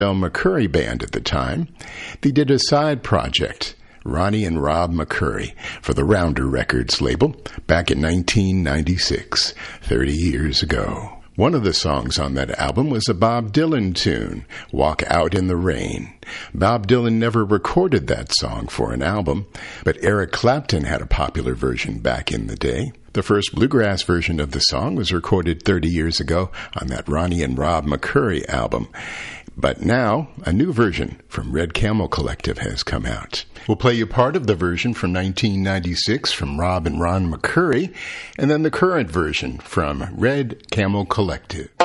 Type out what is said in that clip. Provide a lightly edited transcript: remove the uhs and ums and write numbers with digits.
Del McCoury Band at the time. They did a side project, Ronnie and Rob McCoury, for the Rounder Records label back in 1996, 30 years ago. One of the songs on that album was a Bob Dylan tune, Walk Out in the Rain. Bob Dylan never recorded that song for an album, but Eric Clapton had a popular version back in the day. The first bluegrass version of the song was recorded 30 years ago on that Ronnie and Rob McCoury album. But now, a new version from Red Camel Collective has come out. We'll play you part of the version from 1996 from Rob and Ron McCoury, and then the current version from Red Camel Collective.